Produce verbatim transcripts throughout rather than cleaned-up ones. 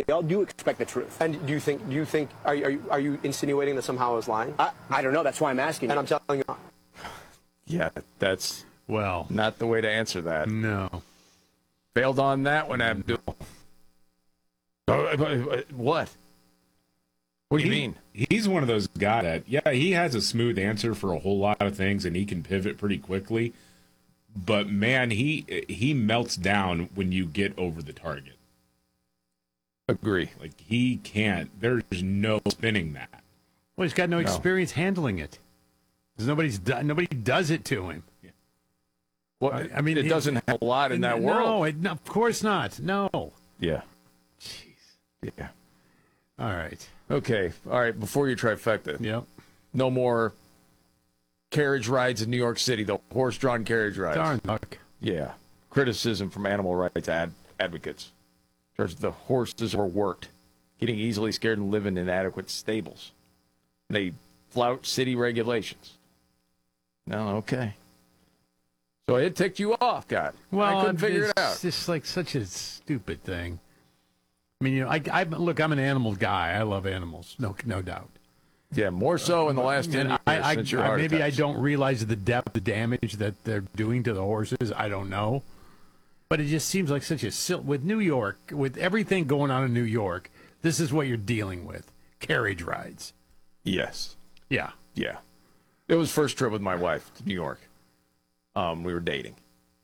they all do expect the truth. And do you think, do you think, are, you- are, you, are you insinuating that somehow I was lying? I, I don't know. That's why I'm asking And you. I'm telling you, Yeah, that's Well, not the way to answer that. no. Failed on that one, Abdul. What? What do you He- mean? He's one of those guys that, yeah, he has a smooth answer for a whole lot of things, and he can pivot pretty quickly. But man, he he melts down when you get over the target. Agree. Like he can't. There's no spinning that. Well, he's got no, experience handling it. 'Cause nobody's do, nobody does it to him. Well, I- I mean, it he- doesn't help a lot in that no, world. It, no, of course not. No. Yeah. Jeez. Yeah. All right. Okay. All right. Before you trifecta, Yep. no more carriage rides in New York City. The horse-drawn carriage rides. Darn duck. Yeah. Criticism from animal rights ad- advocates. Charge the horses are worked, getting easily scared and live in inadequate stables. They flout city regulations. No, okay. So it ticked you off, God. Well, I couldn't figure it's it out. just like such a stupid thing. I mean, you know, I, I look. I'm an animal guy. I love animals. No, no doubt. Yeah, more so in the last ten And years I, I, since your I- heart maybe I attacks. don't realize the depth of damage that they're doing to the horses. I don't know, but it just seems like such a sil- with New York, with everything going on in New York. This is what you're dealing with: carriage rides. Yes. Yeah. Yeah. It was first trip with my wife to New York. Um, we were dating.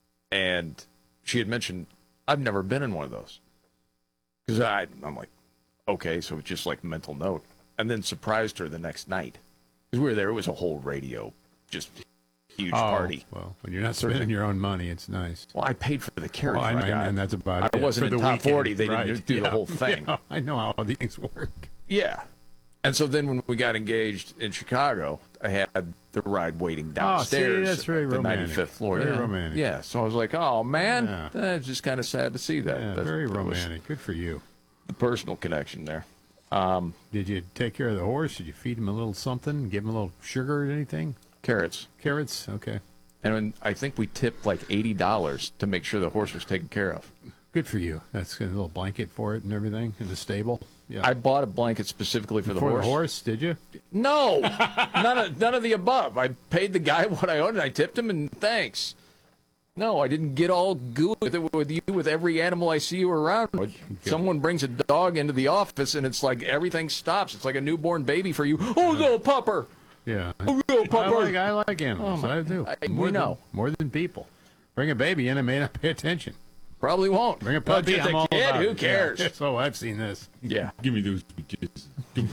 And she had mentioned, I've never been in one of those. Because I, I'm like, okay, so it's just like mental note. And then surprised her the next night. Because we were there, it was a whole radio, just huge Oh, party. well, when you're not spending your own money, it's nice. Well, I paid for the carriage Well, I- ride. and, and that's about it. I Yeah, wasn't for in the top weekend, forty. They right. didn't do the Yeah. whole thing. Yeah, I know how these things work. Yeah. And so then when we got engaged in Chicago, I had the ride waiting downstairs. Oh, see, that's very at the romantic. ninety-fifth floor. Very yeah. romantic. Yeah. So I was like, oh, man, Yeah. that's just kind of sad to see that. Yeah, That's- very that was romantic. Good for you. the personal connection there. Um, Did you take care of the horse? Did you feed him a little something? Give him a little sugar or anything? carrots. Carrots? Okay. And when, I think we tipped like eighty dollars to make sure the horse was taken care of. Good for you. That's a little blanket for it and everything in the stable. Yeah. I bought a blanket specifically for the for horse. the horse, did you? No, none of none of the above. I paid the guy what I owed, and I tipped him, and thanks. No, I didn't get all gooey with it with you with every animal I see you around. Someone brings a dog into the office, and it's like everything stops. It's like a newborn baby for you. Oh, little pupper. Yeah. Oh, little I pupper. like, I like animals. Oh, my- I do. I- we more than, know. More than people. Bring a baby in and may not pay attention. Probably won't. Bring a Well, puppy. just I'm a all kid. about Who it. cares? Yeah. So I've seen this. Yeah. Give me those kids. You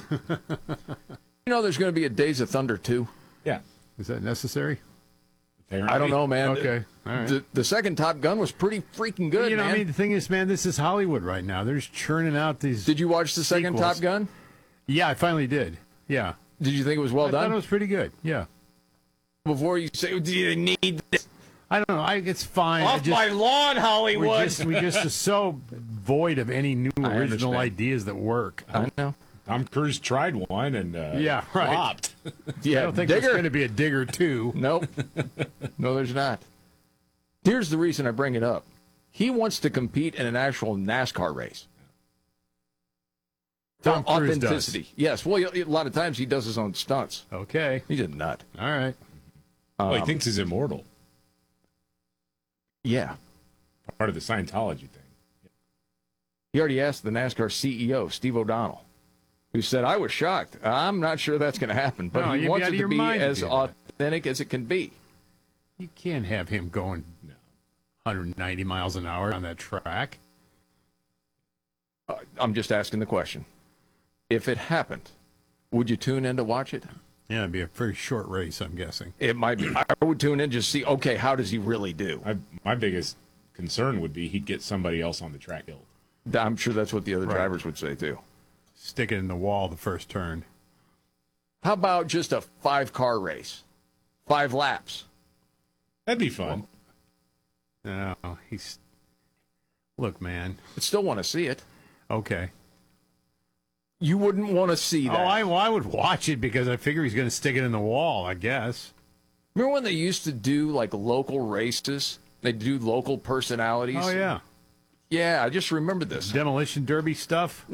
know, there's going to be a Days of Thunder too. Yeah. Is that necessary? I don't know, man. Okay. All right. The, the second Top Gun was pretty freaking good, you know, man. I mean, the thing is, man, this is Hollywood right now. They're just churning out these. Did you watch the second sequels. Top Gun? Yeah, I finally did. Yeah. Did you think it was well I done? thought it was pretty good. Yeah. Before you say, do you need this? I don't know. I, it's fine. I Off just, my lawn, Hollywood. we just we just are so void of any new I original understand. ideas that work. I know. Tom Cruise tried one and uh, Yeah, right. flopped. Yeah, I don't think there's Digger. going to be a Digger two. Nope. No, there's not. Here's the reason I bring it up. He wants to compete in an actual NASCAR race. Tom For Cruise does. authenticity. Yes. Well, a lot of times he does his own stunts. Okay. He's a nut. All right. Well, he Um, thinks he's immortal. Yeah. Part of the Scientology thing. He already asked the NASCAR C E O, Steve O'Donnell, who said, I was shocked. I'm not sure that's going to happen, but No, he you'd be wants out it of to your be mind to as do that. authentic as it can be. You can't have him going one hundred ninety miles an hour on that track. Uh, I'm just asking the question. If it happened, would you tune in to watch it? Yeah, it'd be a very short race, I'm guessing. It might be. I would tune in just see, okay, how does he really do? I, my biggest concern would be he'd get somebody else on the track killed. I'm sure that's what the other Right. drivers would say, too. Stick it in the wall the first turn. How about just a five-car race? Five laps. That'd be fun. No, he's. Look, man. I'd still want to see it. Okay. You wouldn't want to see Oh, that. I, well, I would watch it because I figure he's going to stick it in the wall, I guess. Remember when they used to do, like, local races? They'd do local personalities? Oh, yeah. Yeah, I just remember this. Demolition Derby stuff.